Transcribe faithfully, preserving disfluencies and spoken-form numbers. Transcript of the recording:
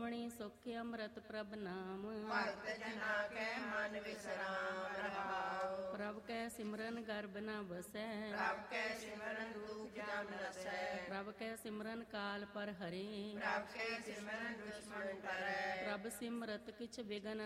ਗੁਣੀ ਸੁਖ ਅੰਮ੍ਰਿਤ ਪ੍ਰਭ ਨਾਮ। ਭਗਤ ਜਨਾ ਕੈ ਮਨ ਵਿਸਰਾਮ ਰਹਾਉ। ਪ੍ਰਭ ਕੈ ਸਿਮਰਨ ਗਰਭ ਨ ਵਸੈ। ਪ੍ਰਭ ਕੈ ਸਿਮਰਨ ਦੁਖ ਜਮ ਨਸੈ। ਪ੍ਰਭ ਕੈ ਸਿਮਰਨ ਕਾਲ ਪਰ ਹਰੇ। ਪ੍ਰਭ ਕੈ ਸਿਮਰਨ ਦੁਸ਼ਮਨ ਕਰੈ। ਪ੍ਰਭ ਸਿਮਰਤ ਕਿਛ ਬਿਗਨ